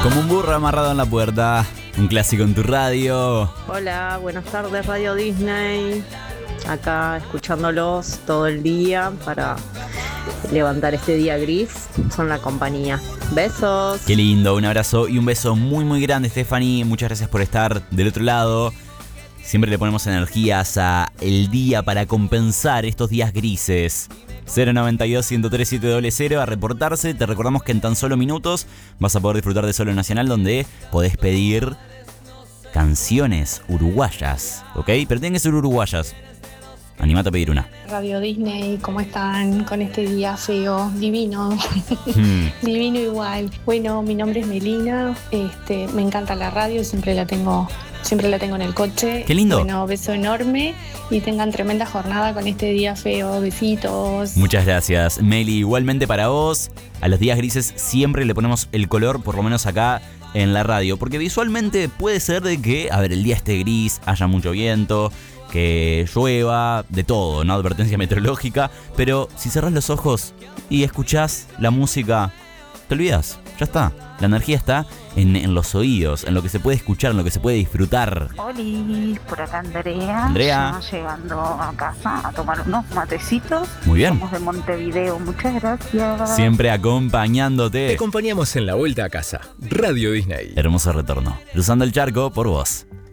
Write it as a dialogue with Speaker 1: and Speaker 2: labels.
Speaker 1: Como un burro amarrado en la puerta, un clásico en tu radio.
Speaker 2: Hola, buenas tardes Radio Disney. Acá escuchándolos todo el día para levantar este día gris. Son la compañía. Besos.
Speaker 1: Qué lindo, un abrazo y un beso muy muy grande, Stephanie. Muchas gracias por estar del otro lado. Siempre le ponemos energías a el día para compensar estos días grises. 092-103-700 a reportarse. Te recordamos que en tan solo minutos vas a poder disfrutar de Solo Nacional, donde podés pedir canciones uruguayas, ¿ok? Pero tienen que ser uruguayas. Animate a pedir una.
Speaker 3: Radio Disney, ¿cómo están con este día feo? Divino. Divino igual. Bueno, mi nombre es Melina. Me encanta la radio, siempre la tengo en el coche.
Speaker 1: ¡Qué lindo!
Speaker 3: Bueno, beso enorme y tengan tremenda jornada con este día feo. Besitos.
Speaker 1: Muchas gracias, Meli. Igualmente para vos, a los días grises siempre le ponemos el color, por lo menos acá en la radio. Porque visualmente puede ser de que, el día esté gris, haya mucho viento, que llueva, de todo, ¿no? Advertencia meteorológica. Pero si cerrás los ojos y escuchás la música, te olvidas, ya está. La energía está en los oídos, en lo que se puede escuchar, en lo que se puede disfrutar.
Speaker 4: Hola, por acá Andrea.
Speaker 1: Andrea.
Speaker 4: Ya llegando a casa a tomar unos matecitos.
Speaker 1: Muy bien.
Speaker 4: Somos de Montevideo, muchas gracias.
Speaker 1: Siempre acompañándote.
Speaker 5: Te acompañamos en la vuelta a casa. Radio Disney.
Speaker 1: Hermoso retorno. Cruzando el charco por vos.